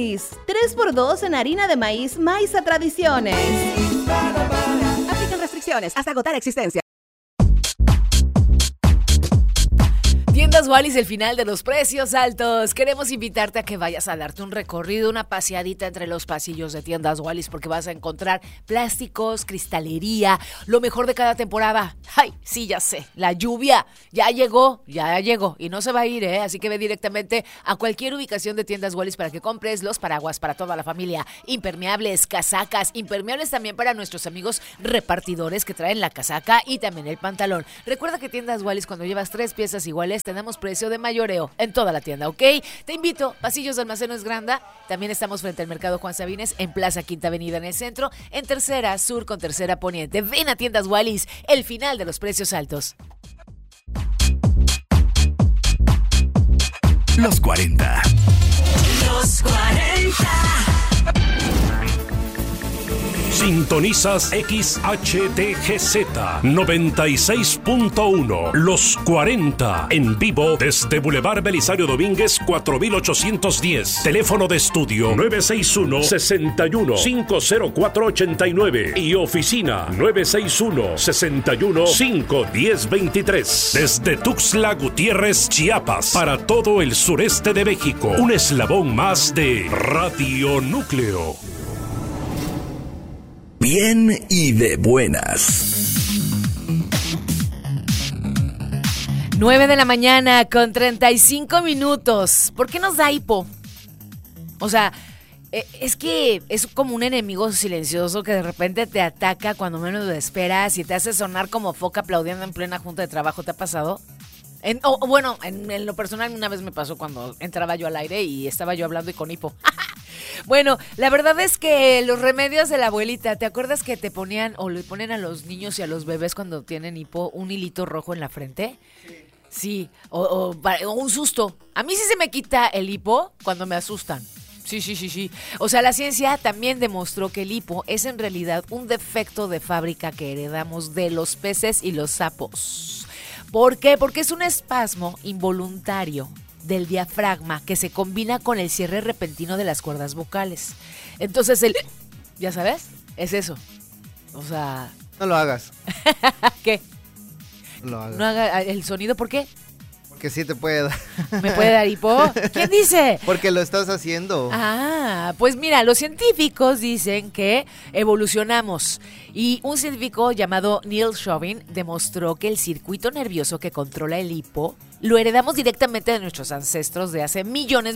Maíz. 3x2 en harina de maíz Maiza Tradiciones. Aplican restricciones hasta agotar existencia. Tiendas Wallis, el final de los precios altos. Queremos invitarte a que vayas a darte un recorrido, una paseadita entre los pasillos de Tiendas Wallis, porque vas a encontrar plásticos, cristalería, lo mejor de cada temporada. Ay, sí, ya sé, la lluvia ya llegó y no se va a ir, así que ve directamente a cualquier ubicación de Tiendas Wallis para que compres los paraguas para toda la familia, impermeables, casacas, impermeables también para nuestros amigos repartidores que traen la casaca y también el pantalón. Recuerda que Tiendas Wallis, cuando llevas 3 piezas iguales, tenemos precio de mayoreo en toda la tienda, ¿ok? Te invito, Pasillos de Almacenes Granda. También estamos frente al Mercado Juan Sabines, en Plaza Quinta Avenida en el centro, en Tercera Sur con Tercera Poniente. Ven a Tiendas Wallis, el final de los precios altos. Los 40. Los 40. Sintonizas XHTGZ 96.1. Los 40. En vivo desde Boulevard Belisario Domínguez 4810. Teléfono de estudio 961-61-50489. Y oficina 961-61-51023. Desde Tuxtla Gutiérrez, Chiapas. Para todo el sureste de México. Un eslabón más de Radio Núcleo. Bien y de buenas. 9 de la mañana con 35 minutos. ¿Por qué nos da hipo? O sea, es que es como un enemigo silencioso que de repente te ataca cuando menos lo esperas y te hace sonar como foca aplaudiendo en plena junta de trabajo. ¿Te ha pasado? En lo personal una vez me pasó cuando entraba yo al aire y estaba yo hablando y con hipo. Bueno, la verdad es que los remedios de la abuelita, ¿te acuerdas que te ponían o le ponen a los niños y a los bebés cuando tienen hipo un hilito rojo en la frente? Sí, o un susto. A mí sí se me quita el hipo cuando me asustan. Sí. O sea, la ciencia también demostró que el hipo es en realidad un defecto de fábrica que heredamos de los peces y los sapos. ¿Por qué? Porque es un espasmo involuntario del diafragma que se combina con el cierre repentino de las cuerdas vocales. Entonces ¿ya sabes? Es eso. O sea... No lo hagas. ¿Qué? No lo hagas. No haga el sonido, ¿por qué? Porque sí te puede dar. ¿Me puede dar hipo? ¿Quién dice? Porque lo estás haciendo. Ah, pues mira, los científicos dicen que evolucionamos y un científico llamado Neil Chauvin demostró que el circuito nervioso que controla el hipo lo heredamos directamente de nuestros ancestros de hace millones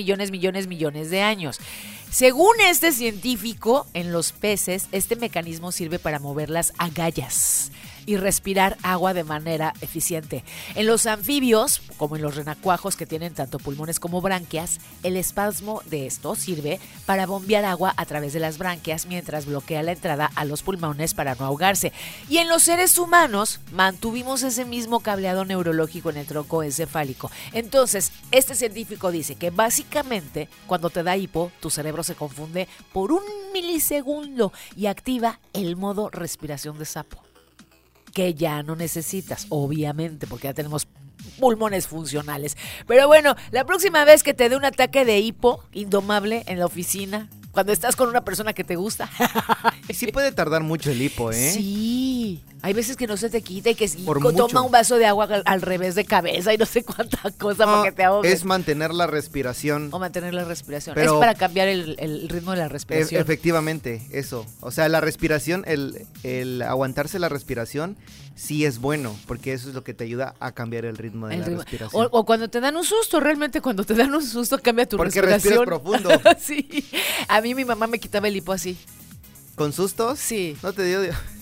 de años. Según este científico, en los peces este mecanismo sirve para mover las agallas y respirar agua de manera eficiente. En los anfibios, como en los renacuajos que tienen tanto pulmones como branquias, el espasmo de esto sirve para bombear agua a través de las branquias mientras bloquea la entrada a los pulmones para no ahogarse. Y en los seres humanos mantuvimos ese mismo cableado neurológico en el tronco encefálico. Entonces, este científico dice que básicamente cuando te da hipo, tu cerebro se confunde por 1 milisegundo y activa el modo respiración de sapo, que ya no necesitas, obviamente, porque ya tenemos pulmones funcionales. Pero bueno, la próxima vez que te dé un ataque de hipo indomable en la oficina, cuando estás con una persona que te gusta. Sí puede tardar mucho el hipo, ¿eh? Sí. Hay veces que no se te quita y que toma mucho. un vaso de agua al revés de cabeza y no sé cuánta cosa para que te ahogues. Es mantener la respiración. O mantener la respiración. Pero es para cambiar el ritmo de la respiración. Efectivamente, eso. O sea, la respiración, el aguantarse la respiración sí es bueno, porque eso es lo que te ayuda a cambiar el ritmo de la respiración. O cuando te dan un susto, realmente cuando te dan un susto cambia tu respiración. Porque respiras profundo. Sí. A mí mi mamá me quitaba el hipo así. ¿Con sustos? Sí. ¿No te dio?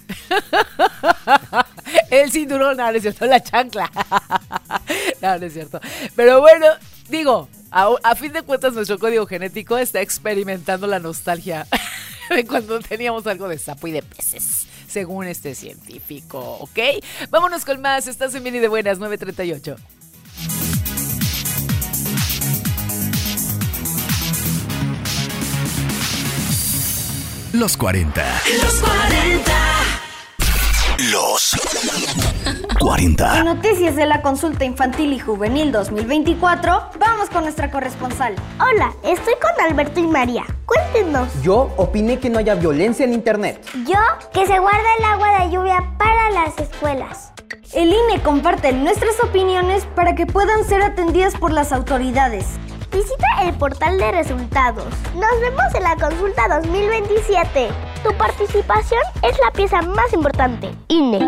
El cinturón, no es cierto, la chancla. No es cierto. Pero bueno, digo, a fin de cuentas nuestro código genético está experimentando la nostalgia de cuando teníamos algo de sapo y de peces, según este científico, ¿ok? Vámonos con más, estás en Bien y de Buenas, 9:38. Los 40. Los 40. Los 40. En noticias de la consulta infantil y juvenil 2024, vamos con nuestra corresponsal. Hola, estoy con Alberto y María. Cuéntenos. Yo opiné que no haya violencia en internet. Yo, que se guarda el agua de lluvia para las escuelas. El INE comparte nuestras opiniones para que puedan ser atendidas por las autoridades. Visita el portal de resultados. Nos vemos en la consulta 2027. Tu participación es la pieza más importante. INE.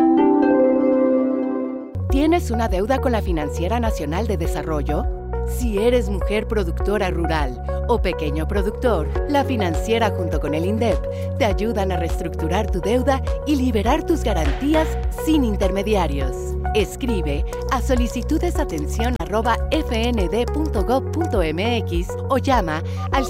¿Tienes una deuda con la Financiera Nacional de Desarrollo? Si eres mujer productora rural o pequeño productor, la Financiera junto con el INDEP te ayudan a reestructurar tu deuda y liberar tus garantías sin intermediarios. Escribe a solicitudesatención@fnd.gov.mx o llama al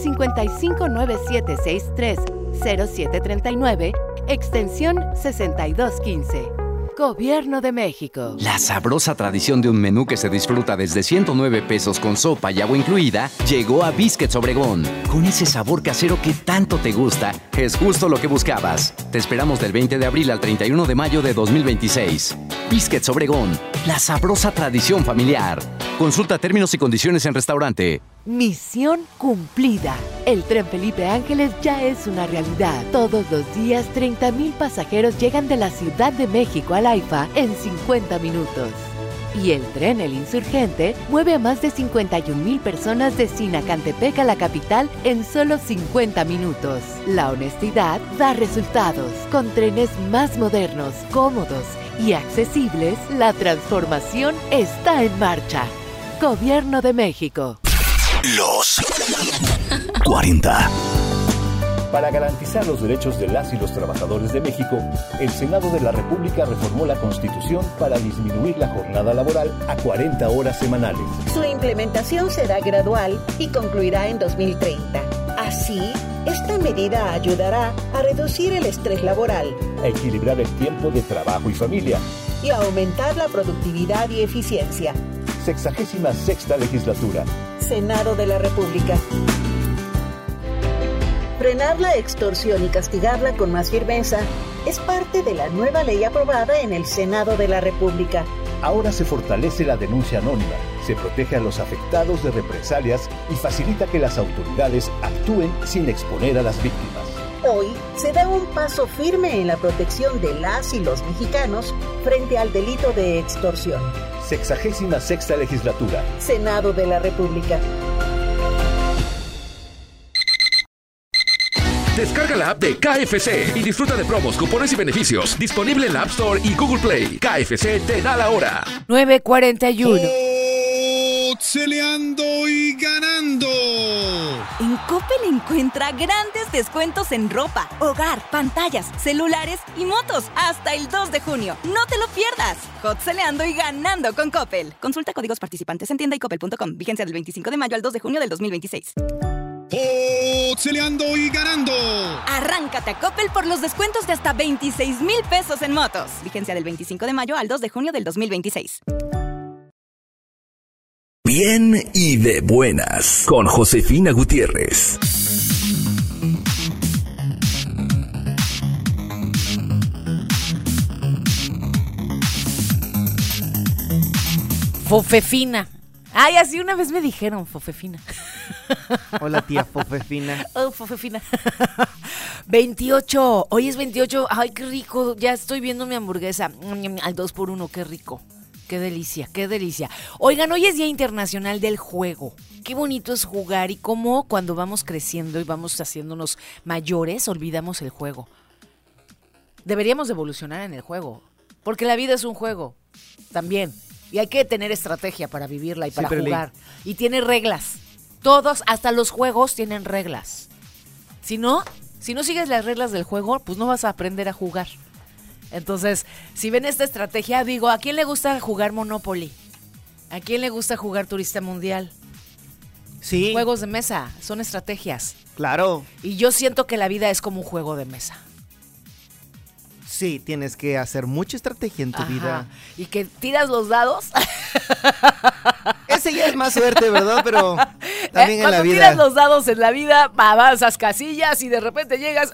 5597630739, extensión 6215. Gobierno de México. La sabrosa tradición de un menú que se disfruta desde 109 pesos con sopa y agua incluida llegó a Biscuits Obregón. Con ese sabor casero que tanto te gusta, es justo lo que buscabas. Te esperamos del 20 de abril al 31 de mayo de 2026. Biscuits Obregón, la sabrosa tradición familiar. Consulta términos y condiciones en restaurante. Misión cumplida. El tren Felipe Ángeles ya es una realidad. Todos los días 30,000 pasajeros llegan de la Ciudad de México al AIFA en 50 minutos. Y el tren El Insurgente mueve a más de 51,000 personas de Sinacantepec a la capital en solo 50 minutos. La honestidad da resultados. Con trenes más modernos, cómodos y accesibles, la transformación está en marcha. Gobierno de México. Los 40. Para garantizar los derechos de las y los trabajadores de México, el Senado de la República reformó la Constitución para disminuir la jornada laboral a 40 horas semanales. Su implementación será gradual y concluirá en 2030. Así, esta medida ayudará a reducir el estrés laboral, a equilibrar el tiempo de trabajo y familia y a aumentar la productividad y eficiencia. 66ª Legislatura. Senado de la República. Frenar la extorsión y castigarla con más firmeza es parte de la nueva ley aprobada en el Senado de la República. Ahora se fortalece la denuncia anónima, se protege a los afectados de represalias y facilita que las autoridades actúen sin exponer a las víctimas. Hoy se da un paso firme en la protección de las y los mexicanos frente al delito de extorsión. 66ª Legislatura. Senado de la República. Descarga la app de KFC y disfruta de promos, cupones y beneficios. Disponible en la App Store y Google Play. KFC te da la hora. 9:41. Celeando y ganando. En Coppel encuentra grandes descuentos en ropa, hogar, pantallas, celulares y motos hasta el 2 de junio. No te lo pierdas. Celeando y ganando con Coppel. Consulta códigos participantes en tienda y coppel.com. Vigencia del 25 de mayo al 2 de junio del 2026. Celeando y ganando. Arráncate a Coppel por los descuentos de hasta 26,000 pesos en motos. Vigencia del 25 de mayo al 2 de junio del 2026. Bien y de buenas con Josefina Gutiérrez. Fofefina. Ay, así una vez me dijeron, Fofefina. Hola, tía Fofefina. Oh, Fofefina. 28. Hoy es 28. Ay, qué rico. Ya estoy viendo mi hamburguesa. Al 2x1, qué rico. Qué delicia, qué delicia. Oigan, hoy es Día Internacional del Juego. Qué bonito es jugar y cómo cuando vamos creciendo y vamos haciéndonos mayores, olvidamos el juego. Deberíamos evolucionar en el juego, porque la vida es un juego también. Y hay que tener estrategia para vivirla y para jugar. Y tiene reglas. Todos, hasta los juegos, tienen reglas. Si no sigues las reglas del juego, pues no vas a aprender a jugar. Entonces, si ven esta estrategia, digo, ¿a quién le gusta jugar Monopoly? ¿A quién le gusta jugar Turista Mundial? Sí. Juegos de mesa, son estrategias. Claro. Y yo siento que la vida es como un juego de mesa. Sí, tienes que hacer mucha estrategia en tu vida. Y que tiras los dados. Ese ya es más suerte, ¿verdad? Pero también en la vida. Cuando tiras los dados en la vida, avanzas casillas y de repente llegas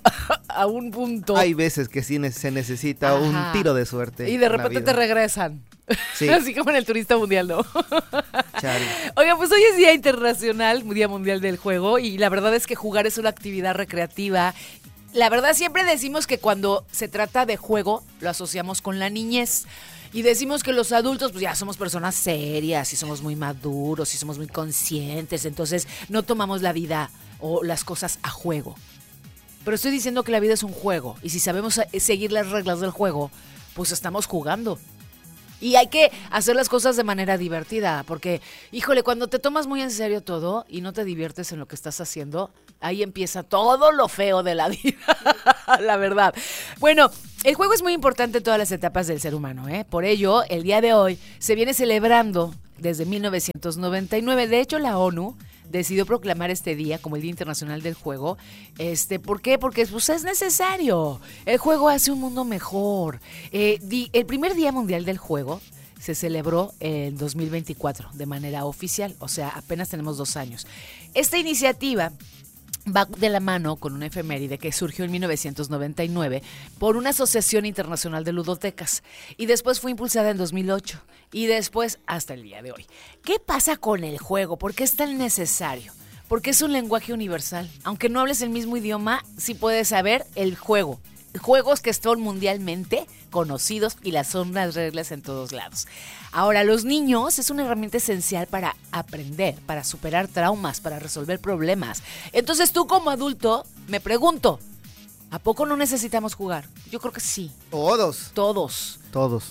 a un punto. Hay veces que sí se necesita un tiro de suerte. Y de repente te regresan. Sí. Así como en el turista mundial, ¿no? Oiga, pues hoy es Día Internacional, Día Mundial del Juego, y la verdad es que jugar es una actividad recreativa. La verdad siempre decimos que cuando se trata de juego, lo asociamos con la niñez. Y decimos que los adultos, pues ya somos personas serias y somos muy maduros y somos muy conscientes, entonces no tomamos la vida o las cosas a juego. Pero estoy diciendo que la vida es un juego y si sabemos seguir las reglas del juego, pues estamos jugando. Y hay que hacer las cosas de manera divertida, porque, híjole, cuando te tomas muy en serio todo y no te diviertes en lo que estás haciendo, ahí empieza todo lo feo de la vida, la verdad. Bueno, el juego es muy importante en todas las etapas del ser humano, ¿eh? Por ello, el día de hoy se viene celebrando desde 1999. De hecho, la ONU decidió proclamar este día como el Día Internacional del Juego. ¿Por qué? Porque pues, es necesario. El juego hace un mundo mejor. El primer Día Mundial del Juego se celebró en 2024 de manera oficial, o sea, apenas tenemos 2 años. Esta iniciativa va de la mano con una efeméride que surgió en 1999 por una asociación internacional de ludotecas y después fue impulsada en 2008 y después hasta el día de hoy. ¿Qué pasa con el juego? ¿Por qué es tan necesario? Porque es un lenguaje universal. Aunque no hables el mismo idioma, sí puedes saber el juego. Juegos que son mundialmente conocidos y son las reglas en todos lados. Ahora, los niños es una herramienta esencial para aprender, para superar traumas, para resolver problemas. Entonces tú como adulto, me pregunto, ¿a poco no necesitamos jugar? Yo creo que sí. Todos.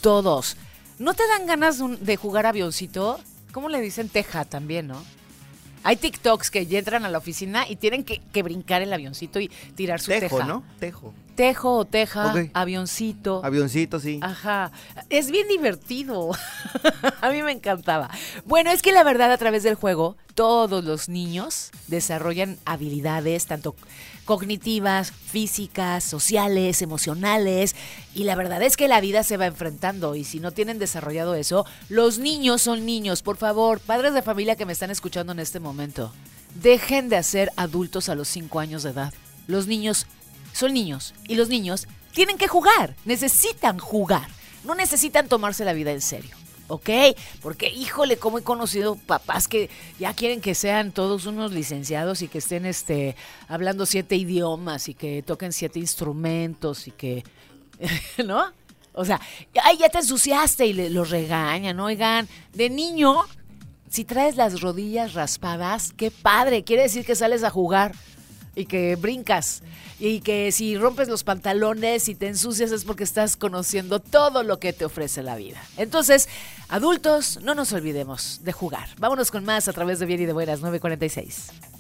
¿No te dan ganas de jugar avioncito? ¿Cómo le dicen? Teja también, ¿no? Hay TikToks que ya entran a la oficina y tienen que brincar el avioncito y tirar su teja. ¿No? Tejo o teja, okay. Avioncito. Avioncito, sí. Ajá. Es bien divertido. A mí me encantaba. Bueno, es que la verdad, a través del juego, todos los niños desarrollan habilidades, tanto cognitivas, físicas, sociales, emocionales. Y la verdad es que la vida se va enfrentando. Y si no tienen desarrollado eso, los niños son niños. Por favor, padres de familia que me están escuchando en este momento, dejen de hacer adultos a los 5 años de edad. Los niños son niños y los niños tienen que jugar, necesitan jugar, no necesitan tomarse la vida en serio, ¿ok? Porque, híjole, como he conocido papás que ya quieren que sean todos unos licenciados y que estén hablando 7 idiomas y que toquen 7 instrumentos y que, ¿no? O sea, ay, ya te ensuciaste y los regañan, oigan, de niño, si traes las rodillas raspadas, qué padre, quiere decir que sales a jugar y que brincas. Y que si rompes los pantalones y te ensucias es porque estás conociendo todo lo que te ofrece la vida. Entonces, adultos, no nos olvidemos de jugar. Vámonos con más a través de Bien y de Buenas, 9:46.